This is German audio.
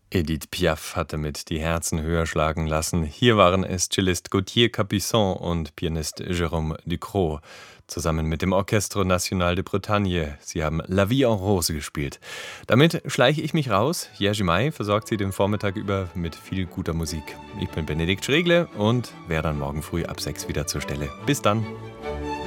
Edith Piaf hatte mit Die Herzen höher schlagen lassen. Hier waren es Cellist Gauthier Capuçon und Pianist Jérôme Ducrot zusammen mit dem Orchestre National de Bretagne. Sie haben La Vie en Rose gespielt. Damit schleiche ich mich raus. Jerzy May versorgt Sie den Vormittag über mit viel guter Musik. Ich bin Benedikt Schregle und wäre dann morgen früh ab 6 wieder zur Stelle. Bis dann.